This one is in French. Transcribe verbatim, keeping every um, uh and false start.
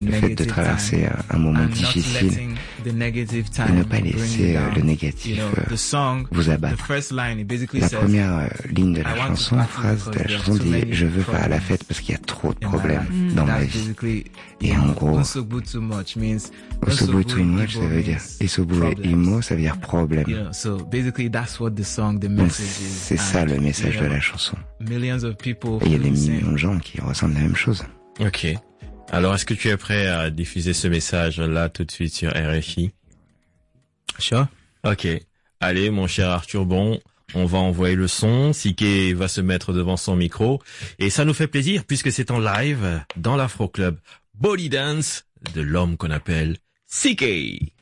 le fait de traverser un moment difficile et ne pas laisser le négatif vous abattre. La première ligne de la chanson, phrase de la chanson dit « Je veux faire la fête parce qu'il y a trop de problèmes dans ma vie ». Et en gros, Osobu too much, ça veut dire Isobu et Imo, ça veut dire problème. Donc c'est ça le message de la chanson. Et il y a des millions de gens qui ressentent la même chose. Ok. Alors, est-ce que tu es prêt à diffuser ce message-là tout de suite sur R F I? Sure. Ok. Allez, mon cher Arthur Bon, on va envoyer le son. Siké va se mettre devant son micro. Et ça nous fait plaisir puisque c'est en live dans l'Afro Club Body Dance de l'homme qu'on appelle Siké.